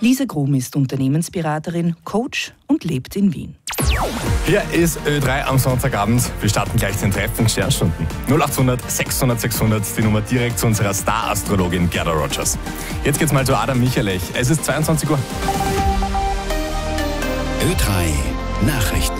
Lise Grum ist Unternehmensberaterin, Coach und lebt in Wien. Hier ist Ö3 am Sonntagabend. Wir starten gleich den Treffen Sternstunden. 0800 600 600, die Nummer direkt zu unserer Star-Astrologin Gerda Rogers. Jetzt geht's mal zu Adam Michalech. Es ist 22 Uhr. Ö3 Nachrichten.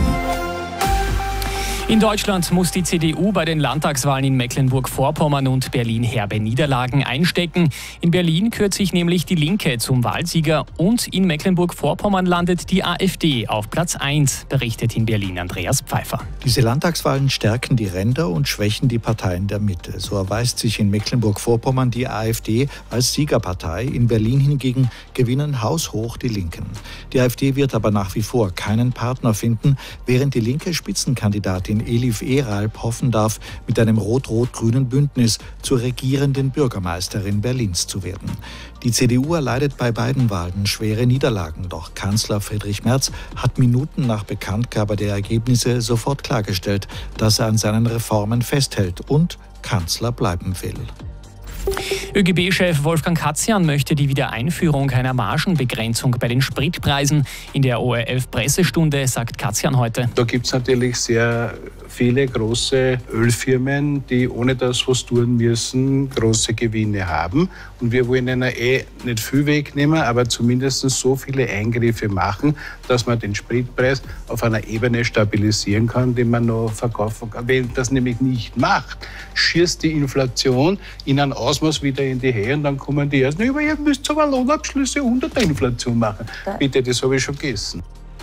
In Deutschland muss die CDU bei den Landtagswahlen in Mecklenburg-Vorpommern und Berlin herbe Niederlagen einstecken. In Berlin kürt sich nämlich die Linke zum Wahlsieger und in Mecklenburg-Vorpommern landet die AfD auf Platz 1, berichtet in Berlin Andreas Pfeiffer. Diese Landtagswahlen stärken die Ränder und schwächen die Parteien der Mitte. So erweist sich in Mecklenburg-Vorpommern die AfD als Siegerpartei. In Berlin hingegen gewinnen haushoch die Linken. Die AfD wird aber nach wie vor keinen Partner finden, während die linke Spitzenkandidatin Elif Eralp hoffen darf, mit einem rot-rot-grünen Bündnis zur regierenden Bürgermeisterin Berlins zu werden. Die CDU erleidet bei beiden Wahlen schwere Niederlagen, doch Kanzler Friedrich Merz hat Minuten nach Bekanntgabe der Ergebnisse sofort klargestellt, dass er an seinen Reformen festhält und Kanzler bleiben will. ÖGB-Chef Wolfgang Katzian möchte die Wiedereinführung einer Margenbegrenzung bei den Spritpreisen. In der ORF-Pressestunde sagt Katzian heute: Da gibt es natürlich sehr viele große Ölfirmen, die ohne das was tun müssen, große Gewinne haben. Und wir wollen ihnen nicht viel wegnehmen, aber zumindest so viele Eingriffe machen, dass man den Spritpreis auf einer Ebene stabilisieren kann, den man noch verkaufen kann. Wenn das nämlich nicht macht, schießt die Inflation in ein Ausmaß wieder in die Höhe und dann kommen die erst, aber ihr müsst aber Lohnabschlüsse unter der Inflation machen. Bitte, das habe ich schon gegessen.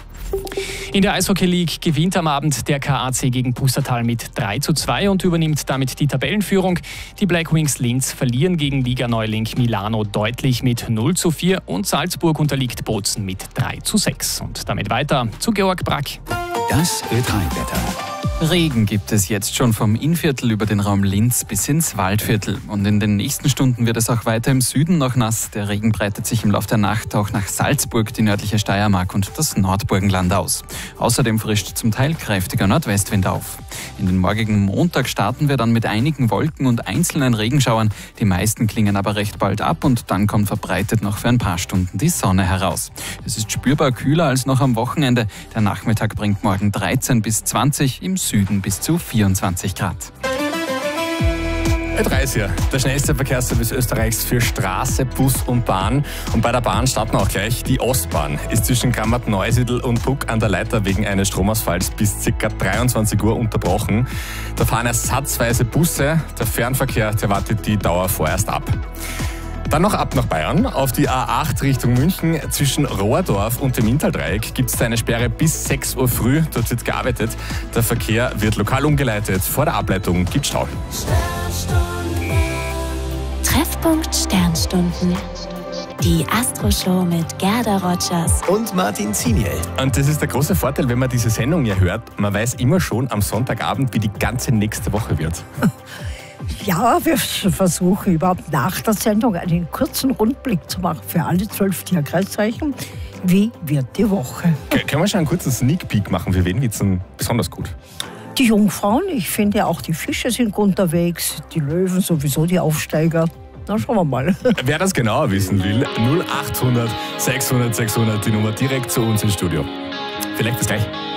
In der Eishockey League gewinnt am Abend der KAC gegen Pustertal mit 3:2 und übernimmt damit die Tabellenführung. Die Black Wings Linz verlieren gegen Liga-Neuling Milano deutlich mit 0:4 und Salzburg unterliegt Bozen mit 3:6. Und damit weiter zu Georg Brack. Das Ö3-Wetter. Regen gibt es jetzt schon vom Innviertel über den Raum Linz bis ins Waldviertel. Und in den nächsten Stunden wird es auch weiter im Süden noch nass. Der Regen breitet sich im Laufe der Nacht auch nach Salzburg, die nördliche Steiermark und das Nordburgenland aus. Außerdem frischt zum Teil kräftiger Nordwestwind auf. In den morgigen Montag starten wir dann mit einigen Wolken und einzelnen Regenschauern. Die meisten klingen aber recht bald ab und dann kommt verbreitet noch für ein paar Stunden die Sonne heraus. Es ist spürbar kühler als noch am Wochenende. Der Nachmittag bringt morgen 13 bis 20, im Süden bis zu 24 Grad. Ö3 ist hier, der schnellste Verkehrsservice Österreichs für Straße, Bus und Bahn. Und bei der Bahn starten wir auch gleich. Die Ostbahn ist zwischen Kammert-Neusiedl und Bruck an der Leiter wegen eines Stromausfalls bis ca. 23 Uhr unterbrochen. Da fahren ersatzweise Busse. Der Fernverkehr, der wartet die Dauer vorerst ab. Dann noch ab nach Bayern. Auf die A8 Richtung München zwischen Rohrdorf und dem Inntal-Dreieck gibt es eine Sperre bis 6 Uhr früh. Dort wird gearbeitet. Der Verkehr wird lokal umgeleitet. Vor der Ableitung gibt es Stau. Treffpunkt Sternstunden. Die Astro-Show mit Gerda Rogers Und Martin Ziniel. Und das ist der große Vorteil, wenn man diese Sendung ja hört. Man weiß immer schon am Sonntagabend, wie die ganze nächste Woche wird. Ja, wir versuchen überhaupt nach der Sendung einen kurzen Rundblick zu machen für alle 12 Tierkreiszeichen. Wie wird die Woche? Können wir schon einen kurzen Sneak Peek machen? Für wen wird es denn besonders gut? Die Jungfrauen, ich finde auch die Fische sind unterwegs, die Löwen sowieso, die Aufsteiger. Na, schauen wir mal. Wer das genauer wissen will, 0800 600 600, die Nummer direkt zu uns ins Studio. Vielleicht bis gleich.